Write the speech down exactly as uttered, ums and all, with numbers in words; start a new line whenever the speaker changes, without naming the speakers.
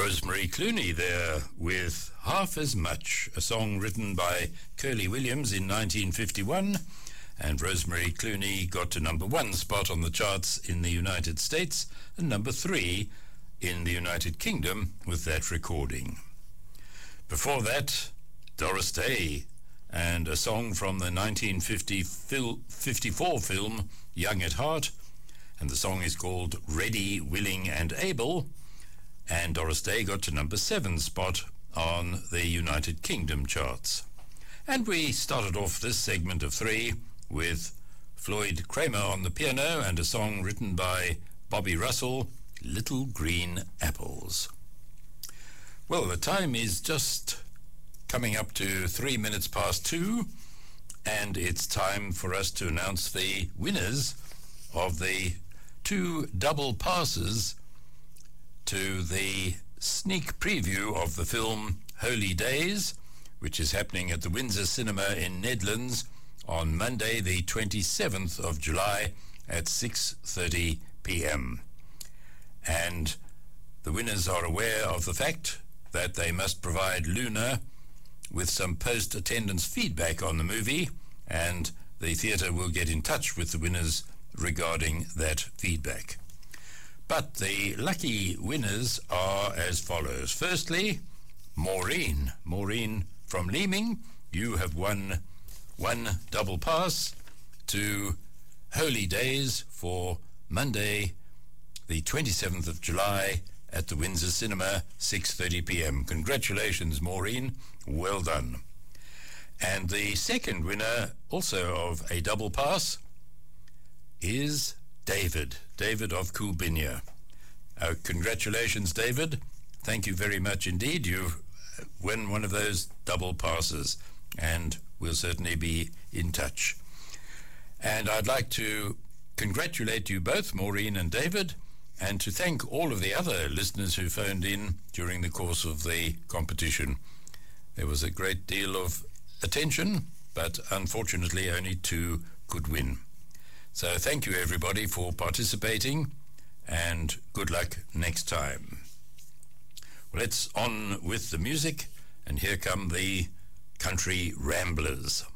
Rosemary Clooney there with Half As Much, a song written by Curly Williams in nineteen fifty-one, and Rosemary Clooney got to number one spot on the charts in the United States and number three in the United Kingdom with that recording. Before that, Doris Day and a song from the nineteen fifty-four film Young at Heart, and the song is called Ready, Willing and Able, and Doris Day got to number seven spot on the United Kingdom charts. And we started off this segment of three with Floyd Kramer on the piano and a song written by Bobby Russell, Little Green Apples. Well, the time is just coming up to three minutes past two, and it's time for us to announce the winners of the two double passes to the sneak preview of the film Holy Days, which is happening at the Windsor Cinema in Nedlands on Monday the twenty-seventh of July at six thirty p.m. And the winners are aware of the fact that they must provide Luna with some post-attendance feedback on the movie, and the theatre will get in touch with the winners regarding that feedback. But the lucky winners are as follows. Firstly, Maureen. Maureen from Leeming, you have won one double pass to Holy Days for Monday, the twenty-seventh of July at the Windsor Cinema, six thirty p.m. Congratulations, Maureen. Well done. And the second winner, also of a double pass, is David. David of Coolbinia. Uh, congratulations, David. Thank you very much indeed. You've won one of those double passes, and we'll certainly be in touch. And I'd like to congratulate you both, Maureen and David, and to thank all of the other listeners who phoned in during the course of the competition. There was a great deal of attention, but unfortunately only two could win. So thank you, everybody, for participating, and good luck next time. Well, let's on with the music, and here come the Country Ramblers.